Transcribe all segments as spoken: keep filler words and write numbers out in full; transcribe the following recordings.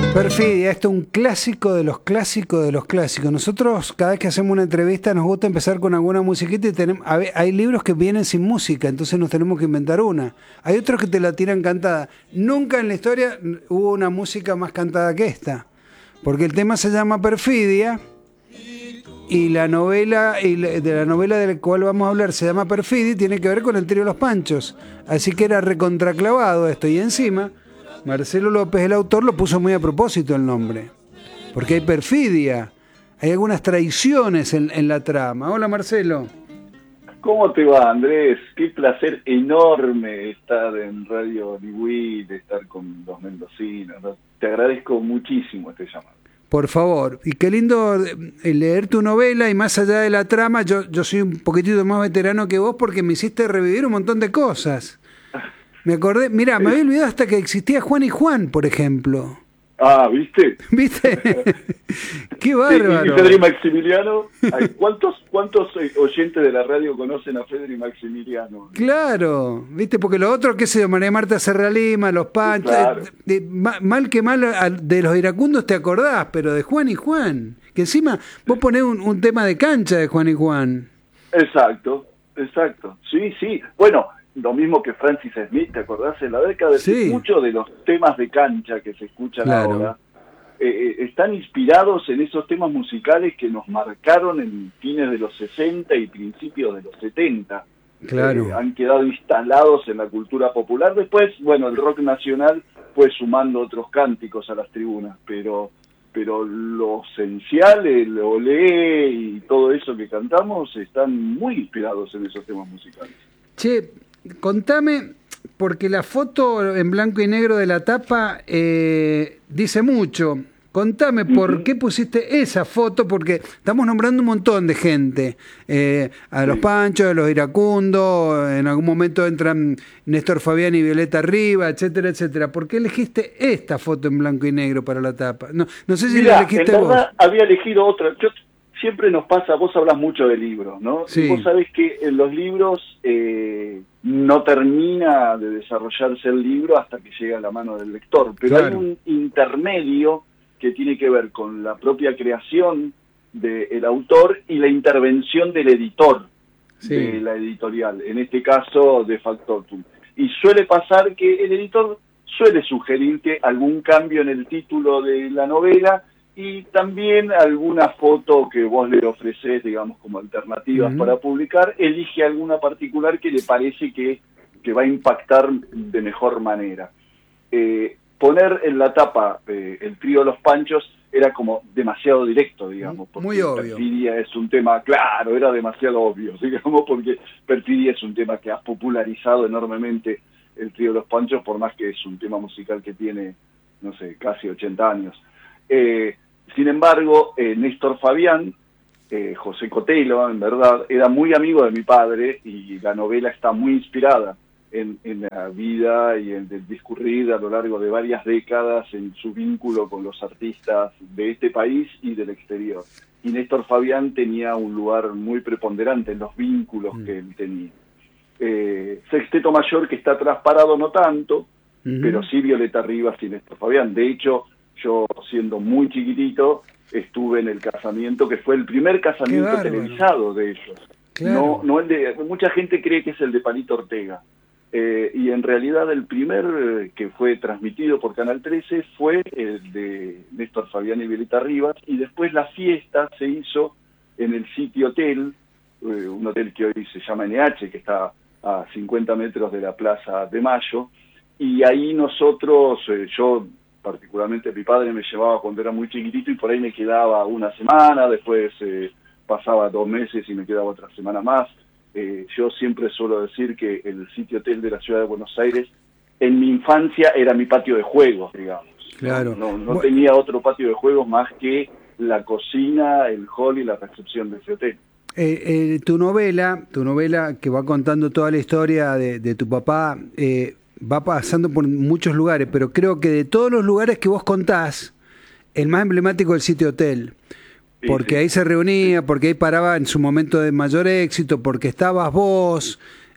Perfidia, esto es un clásico de los clásicos de los clásicos. Nosotros cada vez que hacemos una entrevista nos gusta empezar con alguna musiquita y tenemos, hay libros que vienen sin música, entonces nos tenemos que inventar una. Hay otros que te la tiran cantada. Nunca en la historia hubo una música más cantada que esta, porque el tema se llama Perfidia y la novela y de la novela de la cual vamos a hablar se llama Perfidia y tiene que ver con el trío Los Panchos. Así que era recontraclavado esto y encima Marcelo López, el autor, lo puso muy a propósito el nombre, porque hay perfidia, hay algunas traiciones en, en la trama. Hola Marcelo. ¿Cómo te va, Andrés? Qué placer enorme estar en Radio Ligüí, de estar con los mendocinos, ¿no? Te agradezco muchísimo este llamado. Por favor, y qué lindo leer tu novela, y más allá de la trama, yo, yo soy un poquitito más veterano que vos porque me hiciste revivir un montón de cosas. Me acordé, mira, me había olvidado hasta que existía Juan y Juan, por ejemplo. Ah, ¿viste? ¿Viste? Qué bárbaro. ¿Y Federico Maximiliano? ¿Cuántos, cuántos oyentes de la radio conocen a Federico Maximiliano? Claro, ¿viste? Porque lo otro, qué sé yo, María Marta Serralima, Los Panchos, claro. de, de, mal que mal de los iracundos te acordás, pero de Juan y Juan, que encima vos ponés un, un tema de cancha de Juan y Juan. Exacto, exacto, sí, sí, bueno... Lo mismo que Francis Smith, ¿te acordás? En la década, sí. Muchos de los temas de cancha que se escuchan claro. ahora eh, están inspirados en esos temas musicales que nos marcaron en fines de los sesenta y principios de los setenta. Claro. Eh, han quedado instalados en la cultura popular. Después, bueno, el rock nacional fue sumando otros cánticos a las tribunas, pero pero lo esencial, el olé y todo eso que cantamos están muy inspirados en esos temas musicales. Che, contame, porque la foto en blanco y negro de la tapa eh, dice mucho. Contame por uh-huh. qué pusiste esa foto, porque estamos nombrando un montón de gente. Eh, a los Panchos, a los Iracundos, en algún momento entran Néstor Fabián y Violeta Rivas, etcétera, etcétera. ¿Por qué elegiste esta foto en blanco y negro para la tapa? No, no sé si Mirá, la elegiste en vos. verdad había elegido otra. Yo, siempre nos pasa, vos hablas mucho de libros, ¿no? Sí. Y vos sabés que en los libros eh, no termina de desarrollarse el libro hasta que llega a la mano del lector, pero claro. hay un intermedio que tiene que ver con la propia creación del autor y la intervención del editor sí. de la editorial, en este caso de Factotum. Y suele pasar que el editor suele sugerirte algún cambio en el título de la novela y también alguna foto que vos le ofrecés, digamos, como alternativas uh-huh. para publicar, elige alguna particular que le parece que, que va a impactar de mejor manera. Eh, poner en la tapa eh, el trío Los Panchos era como demasiado directo, digamos. Porque muy obvio. Perfidia es un tema, claro, era demasiado obvio, digamos, porque Perfidia es un tema que ha popularizado enormemente el trío Los Panchos, por más que es un tema musical que tiene, no sé, casi ochenta años. Eh, Sin embargo, eh, Néstor Fabián, eh, José Cotelo, en verdad, era muy amigo de mi padre y la novela está muy inspirada en, en la vida y en el discurrir a lo largo de varias décadas en su vínculo con los artistas de este país y del exterior. Y Néstor Fabián tenía un lugar muy preponderante en los vínculos mm. que él tenía. Eh, Sexteto Mayor, que está atrás parado, no tanto, mm-hmm. pero sí Violeta Rivas y Néstor Fabián. De hecho, yo, siendo muy chiquitito, estuve en el casamiento, que fue el primer casamiento televisado de ellos. Claro. No, no el de, mucha gente cree que es el de Palito Ortega. Eh, y en realidad el primer eh, que fue transmitido por Canal trece fue el de Néstor Fabián y Violeta Rivas, y después la fiesta se hizo en el Sitio Hotel, eh, un hotel que hoy se llama N H, que está a cincuenta metros de la Plaza de Mayo, y ahí nosotros, eh, yo... particularmente mi padre me llevaba cuando era muy chiquitito y por ahí me quedaba una semana, después eh, pasaba dos meses y me quedaba otra semana más. Eh, yo siempre suelo decir que el Sitio Hotel de la Ciudad de Buenos Aires, en mi infancia, era mi patio de juegos, digamos. Claro. No, no, no tenía otro patio de juegos más que la cocina, el hall y la recepción de ese hotel. Eh, eh, tu novela, tu novela que va contando toda la historia de, de tu papá, eh, va pasando por muchos lugares, pero creo que de todos los lugares que vos contás, el más emblemático es el Sitio Hotel, porque sí, sí. ahí se reunía, porque ahí paraba en su momento de mayor éxito, porque estabas vos,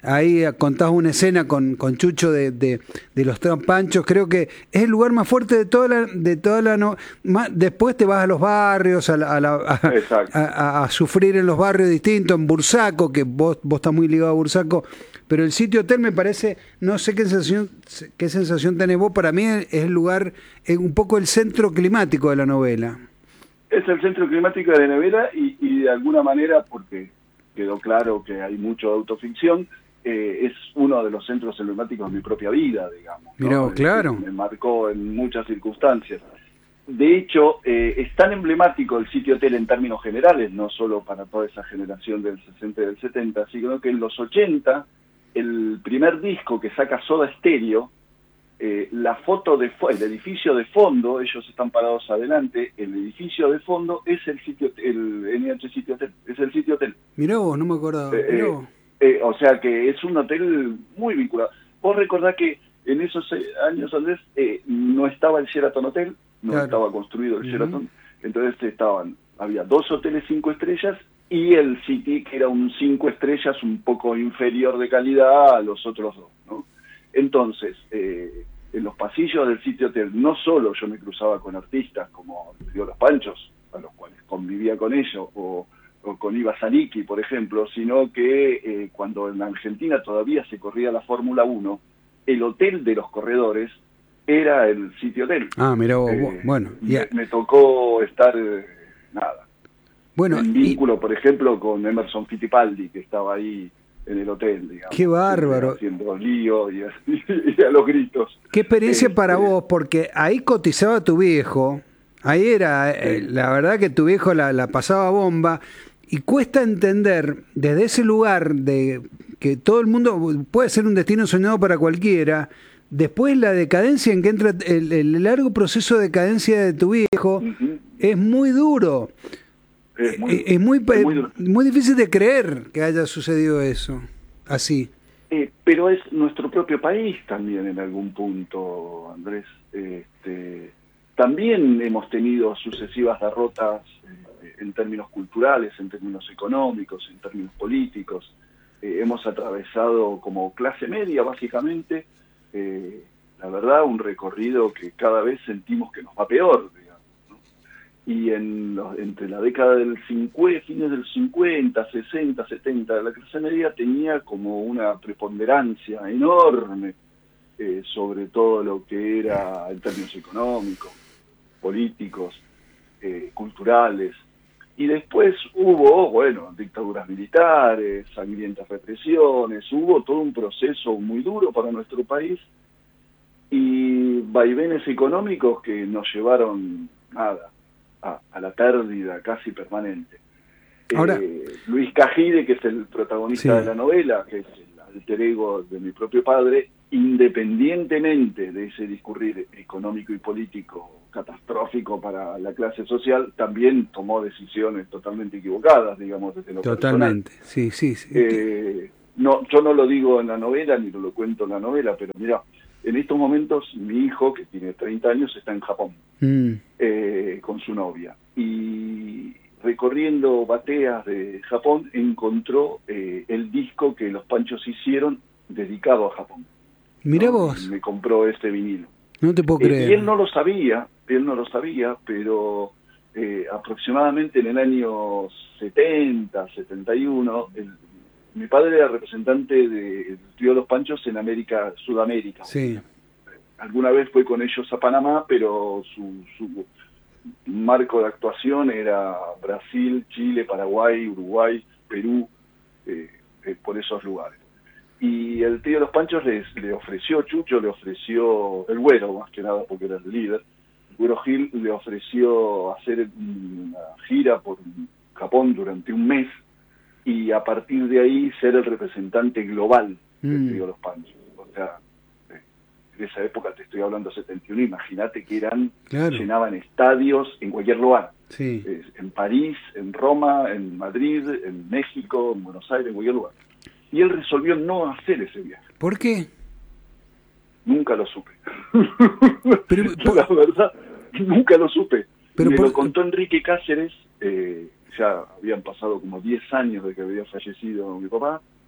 ahí contás una escena con, con Chucho de, de, de los Tres Panchos. Creo que es el lugar más fuerte de toda la, de toda la no, más, después te vas a los barrios a, la, a, la, a, a, a sufrir en los barrios distintos, en Bursaco, que vos, vos estás muy ligado a Bursaco, pero el sitio hotel me parece, no sé qué sensación qué sensación tenés vos, para mí es el lugar, es un poco el centro climático de la novela. Es el centro climático de la novela y, y de alguna manera, porque quedó claro que hay mucho de autoficción, eh, es uno de los centros emblemáticos de mi propia vida, digamos, ¿no? Mirá, claro. Me marcó en muchas circunstancias. De hecho, eh, es tan emblemático el sitio hotel en términos generales, no solo para toda esa generación del sesenta y del setenta, sino que en los ochenta, el primer disco que saca Soda Stereo, eh, la foto de el edificio de fondo, ellos están parados adelante, el edificio de fondo es el sitio, el N H Sitio Hotel, es el sitio hotel. Mirá vos, no me acordaba. Eh, eh, eh, o sea que es un hotel muy vinculado. Vos recordás que en esos años, Andrés, eh, no estaba el Sheraton Hotel, no claro. estaba construido el uh-huh. Sheraton, entonces estaban, había dos hoteles cinco estrellas y el City, que era un cinco estrellas un poco inferior de calidad a los otros dos, ¿no? Entonces, eh, en los pasillos del sitio hotel, no solo yo me cruzaba con artistas como Río Los Panchos, a los cuales convivía con ellos, o, o con Iva Zanicki, por ejemplo, sino que eh, cuando en Argentina todavía se corría la Fórmula uno, el hotel de los corredores era el sitio hotel. Ah, mirá vos, eh, bueno. Yeah. Me, me tocó estar, eh, nada, bueno, en vínculo, y... por ejemplo, con Emerson Fittipaldi, que estaba ahí en el hotel, digamos. Qué bárbaro. Haciendo lío y a, y a los gritos. Qué experiencia eh, para eh, vos, porque ahí cotizaba tu viejo, ahí era, eh, sí. la verdad que tu viejo la, la pasaba bomba, y cuesta entender desde ese lugar de que todo el mundo puede ser un destino soñado para cualquiera, después la decadencia en que entra, el, el largo proceso de decadencia de tu viejo, uh-huh. es muy duro. Es muy, es muy, es muy, muy difícil de creer que haya sucedido eso, así. Eh, pero es nuestro propio país también en algún punto, Andrés. Este, también hemos tenido sucesivas derrotas eh, en términos culturales, en términos económicos, en términos políticos. Eh, hemos atravesado como clase media, básicamente, eh, la verdad, un recorrido que cada vez sentimos que nos va peor, y en los, entre la década del cincuenta, fines del cincuenta, sesenta, setenta, la clase media tenía como una preponderancia enorme eh, sobre todo lo que era en términos económicos, políticos, eh, culturales. Y después hubo, bueno, dictaduras militares, sangrientas represiones, hubo todo un proceso muy duro para nuestro país y vaivenes económicos que nos llevaron, nada, A, a la pérdida casi permanente. Ahora, eh, Luis Cajide, que es el protagonista sí. de la novela, que es el alter ego de mi propio padre, independientemente de ese discurrir económico y político catastrófico para la clase social, también tomó decisiones totalmente equivocadas, digamos, desde lo totalmente, personal. sí, sí, sí. Eh, no, yo no lo digo en la novela, ni lo cuento en la novela, pero mira, en estos momentos mi hijo, que tiene treinta años, está en Japón, mm. eh, con su novia. Y recorriendo bateas de Japón, encontró eh, el disco que los Panchos hicieron dedicado a Japón. Mirá ¿no? vos. Y me compró este vinilo. No te puedo eh, creer. Y él no lo sabía, él no lo sabía, pero eh, aproximadamente en el año setenta, setenta y uno, el, mi padre era representante del trío Los Panchos en América, Sudamérica. Sí. Alguna vez fue con ellos a Panamá, pero su, su marco de actuación era Brasil, Chile, Paraguay, Uruguay, Perú, eh, eh, por esos lugares. Y el tío Los Panchos les, le ofreció, Chucho le ofreció, el Güero más que nada porque era el líder, el Güero Gil le ofreció hacer una gira por Japón durante un mes y a partir de ahí ser el representante global del mm. tío Los Panchos. O sea, de esa época te estoy hablando setenta y uno, imagínate que eran, claro. llenaban estadios en cualquier lugar, sí. eh, en París, en Roma, en Madrid, en México, en Buenos Aires, en cualquier lugar. Y él resolvió no hacer ese viaje. ¿Por qué? Nunca lo supe. Pero, Yo, la verdad, nunca lo supe. Pero Me por... lo contó Enrique Cáceres, eh, ya habían pasado como diez años de que había fallecido mi papá,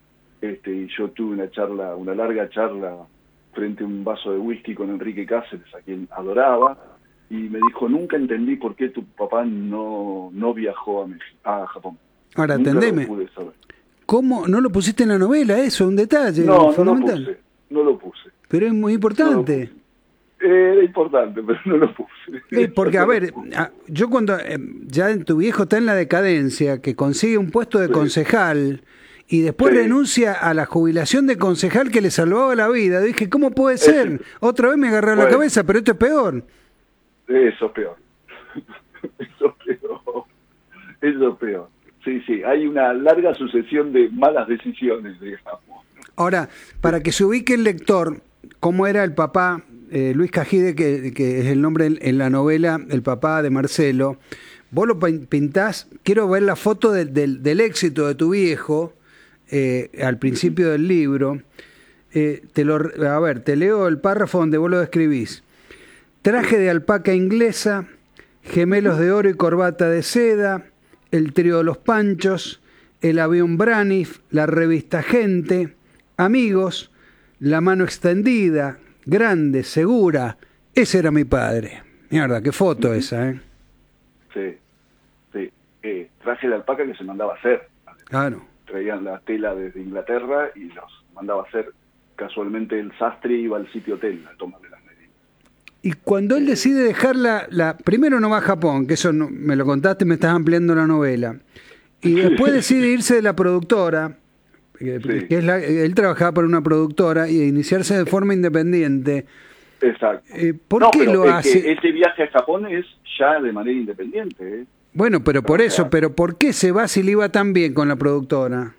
este, y yo tuve una charla, una larga charla frente a un vaso de whisky con Enrique Cáceres, a quien adoraba, y me dijo, nunca entendí por qué tu papá no, no viajó a, México, a Japón. Ahora, Nunca atendeme. lo pude saber. ¿Cómo no lo pusiste en la novela? Eso, un detalle No, fundamental. no lo puse, no lo puse. Pero es muy importante. No Era eh, importante, pero no lo puse. Eh, porque, a ver, yo cuando eh, ya tu viejo está en la decadencia, que consigue un puesto de sí. concejal y después sí. renuncia a la jubilación de concejal que le salvaba la vida, dije, ¿cómo puede ser? Es, Otra vez me agarró bueno, la cabeza, pero esto es peor. Eso es peor. Eso es peor. Eso es peor. Sí, sí, hay una larga sucesión de malas decisiones, digamos. Ahora, para que se ubique el lector, ¿cómo era el papá, eh, Luis Cajide, que, que es el nombre en, en la novela, el papá de Marcelo? Vos lo pintás, quiero ver la foto de, de, del éxito de tu viejo eh, al principio del libro. Eh, te lo, a ver, te leo el párrafo donde vos lo describís. Traje de alpaca inglesa, gemelos de oro y corbata de seda, el trío de los Panchos, el avión Braniff, la revista Gente, amigos, la mano extendida, grande, segura. Ese era mi padre. Mierda, qué foto uh-huh. esa, ¿eh? Sí, sí. Eh, traje de alpaca que se mandaba a hacer. Claro. Traían la tela desde Inglaterra y los mandaba a hacer. Casualmente el sastre iba al sitio hotel a tomarle las medidas. Y cuando él decide dejar la, la... Primero no va a Japón, que eso no, me lo contaste, me estás ampliando la novela. Y después decide irse de la productora, que, sí. que es la, él trabajaba para una productora, y iniciarse de forma independiente. Exacto. Eh, ¿Por no, qué pero lo es hace? Que ese viaje a Japón es ya de manera independiente. ¿eh? Bueno, pero por o eso, sea, pero ¿por qué se va si le iba tan bien con la productora?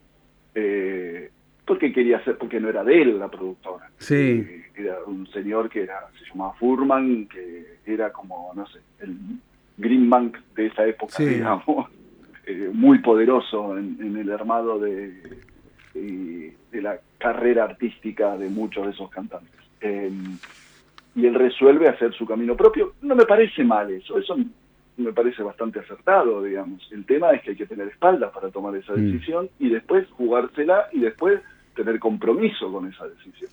Eh, porque quería hacer, porque no era de él la productora. Sí. Eh, era un señor que era, se llamaba Furman, que era como, no sé, el Green Bank de esa época, sí. digamos, eh, muy poderoso en, en el armado de, de, de la carrera artística de muchos de esos cantantes. Eh, y él resuelve hacer su camino propio. No me parece mal eso, eso me parece bastante acertado, digamos. El tema es que hay que tener espaldas para tomar esa decisión mm. y después jugársela y después tener compromiso con esa decisión.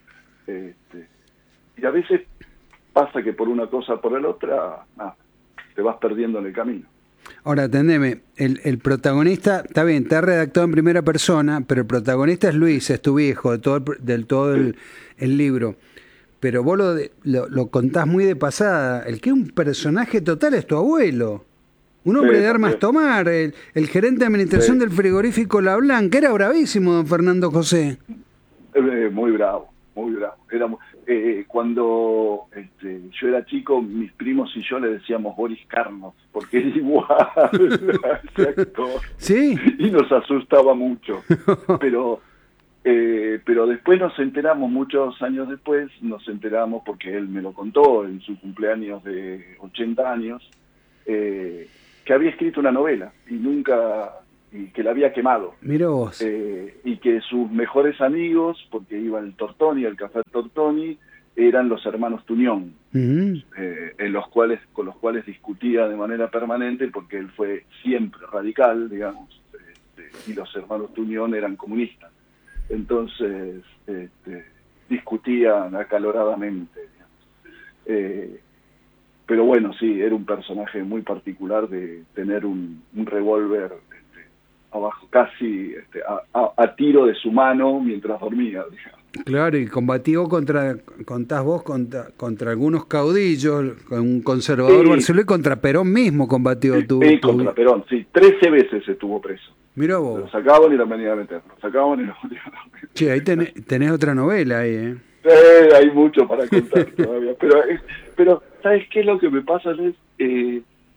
Este, y a veces pasa que por una cosa o por la otra ah, te vas perdiendo en el camino. Ahora, atendeme, el, el protagonista, está bien, está redactado en primera persona, pero el protagonista es Luis, es tu viejo, de todo el, del todo el, el libro. Pero vos lo, lo, lo contás muy de pasada. El que es un personaje total es tu abuelo. Un hombre sí, de armas sí. tomar, el, el gerente de administración sí. del frigorífico La Blanca. Era bravísimo, don Fernando José. Eh, muy bravo, muy bravo. Era muy, eh, cuando este, yo era chico, mis primos y yo le decíamos Boris Karloff, porque era igual a ese actor. ¿Sí? Y nos asustaba mucho. Pero... Eh, pero después nos enteramos, muchos años después, nos enteramos, porque él me lo contó en su cumpleaños de ochenta años, eh, que había escrito una novela y nunca, y que la había quemado. Mirá vos. Eh, y que sus mejores amigos, porque iba al Tortoni, al Café Tortoni, eran los hermanos Tuñón, uh-huh. eh, en los cuales, con los cuales discutía de manera permanente, porque él fue siempre radical, digamos, este, y los hermanos Tuñón eran comunistas. Entonces este, discutían acaloradamente, digamos. Eh, pero bueno, sí, era un personaje muy particular de tener un, un revólver este, abajo, casi este, a, a, a tiro de su mano mientras dormía, digamos. Claro, y combatió contra, contás vos, contra, contra algunos caudillos, con un conservador sí. Barceló, y contra Perón mismo combatió. Sí, tu, sí tu... contra Perón, sí, trece veces estuvo preso. Mirá vos. Lo sacaban y lo venían a meter, lo sacaban y lo venían a meter. Sí, ahí tenés, tenés otra novela ahí, ¿eh? Eh, hay mucho para contar todavía, pero, pero ¿sabes qué es lo que me pasa? Es, eh,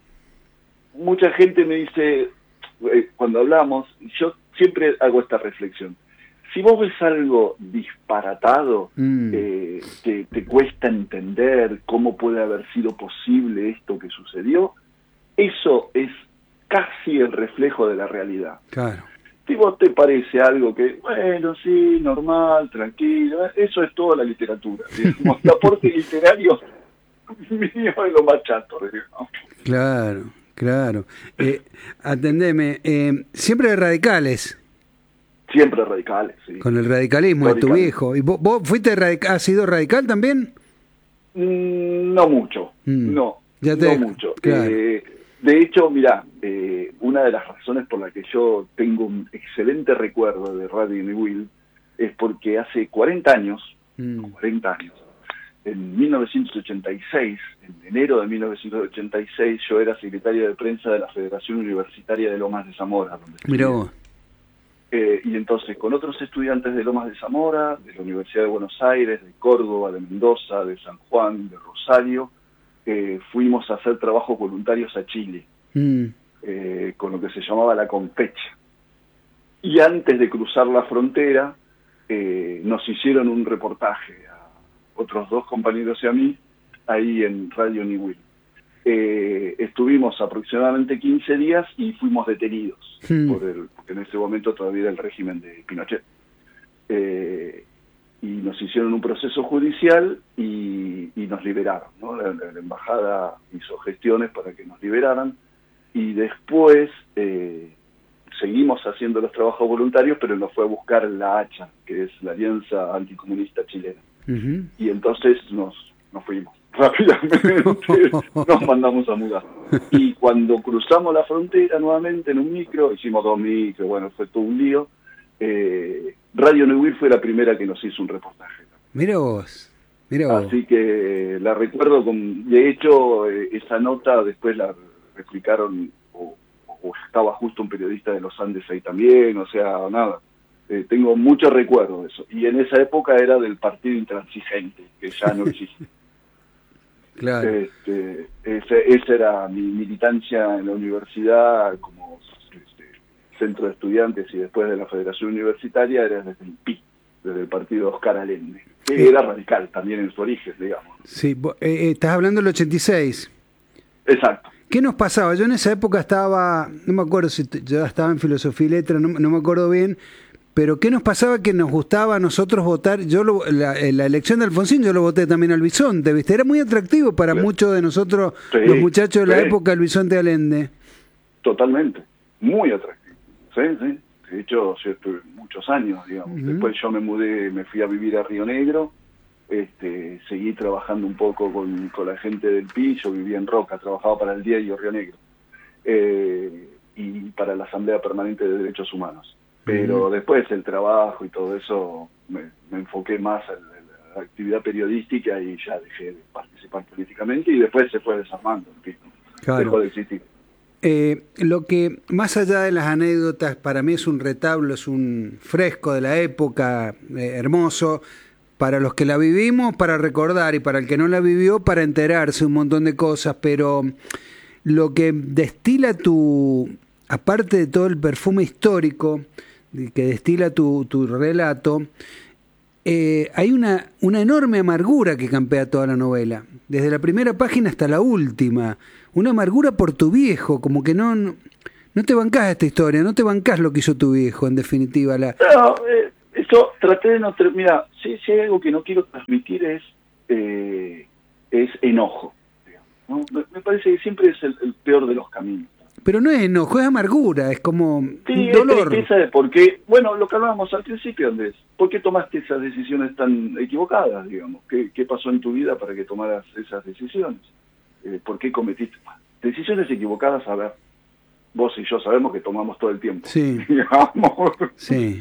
mucha gente me dice, eh, cuando hablamos, yo siempre hago esta reflexión. Si vos ves algo disparatado, mm. eh, te, te cuesta entender cómo puede haber sido posible esto que sucedió, eso es casi el reflejo de la realidad. Claro. Si vos te parece algo que, bueno, sí, normal, tranquilo, eso es toda la literatura. Digamos, el aporte literario mío es lo más chato, digamos. Claro, claro. Eh, atendeme, eh, siempre de radicales. Siempre radicales, sí. Con el radicalismo de tu viejo. ¿Y vos, vos fuiste radical, has sido radical también? Mm, no mucho, mm. no, ya te... no mucho. Claro. Eh, de hecho, mirá, eh, una de las razones por la que yo tengo un excelente recuerdo de Radio Newell es porque hace cuarenta años, mm. cuarenta años, en mil novecientos ochenta y seis, en enero de mil novecientos ochenta y seis, yo era secretario de prensa de la Federación Universitaria de Lomas de Zamora. Mirá vos. Eh, y entonces con otros estudiantes de Lomas de Zamora, de la Universidad de Buenos Aires, de Córdoba, de Mendoza, de San Juan, de Rosario, eh, fuimos a hacer trabajos voluntarios a Chile, mm. eh, con lo que se llamaba la Compecha. Y antes de cruzar la frontera, eh, nos hicieron un reportaje a otros dos compañeros y a mí, ahí en Radio Newell. Eh, estuvimos aproximadamente quince días y fuimos detenidos, hmm. por el, porque en ese momento todavía era el régimen de Pinochet. Eh, y nos hicieron un proceso judicial y, y nos liberaron, ¿no? La, la, la embajada hizo gestiones para que nos liberaran y después eh, seguimos haciendo los trabajos voluntarios, pero nos fue a buscar la ACHA, que es la Alianza Anticomunista Chilena. Uh-huh. Y entonces nos, nos fuimos. Rápidamente nos mandamos a mudar. Y cuando cruzamos la frontera nuevamente en un micro, hicimos dos micros, bueno, fue todo un lío, eh, Radio Newell fue la primera que nos hizo un reportaje. Mira vos, mira vos. Así que la recuerdo con... De hecho, eh, esa nota después la replicaron, o, o estaba justo un periodista de los Andes ahí también, o sea, nada. Eh, tengo mucho recuerdo de eso. Y en esa época era del Partido Intransigente, que ya no existe. Claro. Este, ese, esa era mi militancia en la universidad como este, centro de estudiantes y después de la Federación Universitaria era desde el P I, desde el partido de Oscar Allende, que eh, era radical también en su origen, digamos. Sí, eh, estás hablando del ochenta y seis. Exacto. ¿Qué nos pasaba? Yo en esa época estaba, no me acuerdo si yo estaba en filosofía y letras, no, no me acuerdo bien. Pero ¿qué nos pasaba que nos gustaba a nosotros votar? Yo lo, la, la elección de Alfonsín yo lo voté también al Bisonte, ¿viste? Era muy atractivo para sí. muchos de nosotros, sí, los muchachos de la sí. época, el Bisonte Allende. Totalmente, muy atractivo. Sí, sí. De hecho, yo estuve muchos años, digamos. Uh-huh. Después yo me mudé, me fui a vivir a Río Negro, este, seguí trabajando un poco con, con la gente del P I, yo vivía en Roca, trabajaba para el diario Río Negro, eh, y para la Asamblea Permanente de Derechos Humanos. Pero después el trabajo y todo eso me, me enfoqué más en la actividad periodística y ya dejé de participar políticamente y después se fue desarmando, en fin, claro. dejó de existir. Eh, lo que más allá de las anécdotas para mí es un retablo, es un fresco de la época, eh, hermoso, para los que la vivimos, para recordar, y para el que no la vivió, para enterarse un montón de cosas, pero lo que destila tu, aparte de todo el perfume histórico que destila tu, tu relato, eh, hay una, una enorme amargura que campea toda la novela, desde la primera página hasta la última, una amargura por tu viejo, como que no, no, no te bancás esta historia, no te bancás lo que hizo tu viejo, en definitiva. La... No, eh, eso traté de no... Mira, si, si hay algo que no quiero transmitir es, eh, es enojo, digamos, ¿no? Me, me parece que siempre es el, el peor de los caminos. Pero no es enojo, es amargura, es como sí, dolor. Es tristeza de por qué, bueno, lo que hablábamos al principio, Andrés, ¿por qué tomaste esas decisiones tan equivocadas, digamos? ¿Qué, qué pasó en tu vida para que tomaras esas decisiones? Eh, ¿Por qué cometiste decisiones equivocadas? A ver, vos y yo sabemos que tomamos todo el tiempo. Sí. Digamos. Sí.